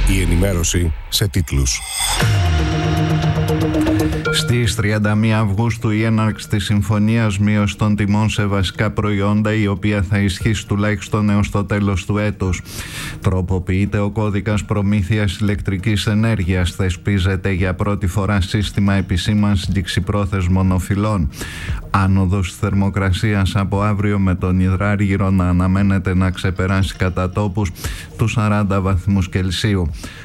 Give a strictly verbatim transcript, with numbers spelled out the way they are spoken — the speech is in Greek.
Η ενημέρωση σε τίτλους. Στις τριάντα μία Αυγούστου η έναρξη της συμφωνίας μείωση των τιμών σε βασικά προϊόντα, η οποία θα ισχύσει τουλάχιστον έως το τέλος του έτους. Τροποποιείται ο κώδικας προμήθειας ηλεκτρικής ενέργειας. Θεσπίζεται για πρώτη φορά σύστημα επισήμανσης ληξιπρόθεσμων οφειλών. Άνοδος θερμοκρασίας από αύριο, με τον υδράργυρο να αναμένεται να ξεπεράσει κατά τόπους τους σαράντα βαθμούς Κελσίου.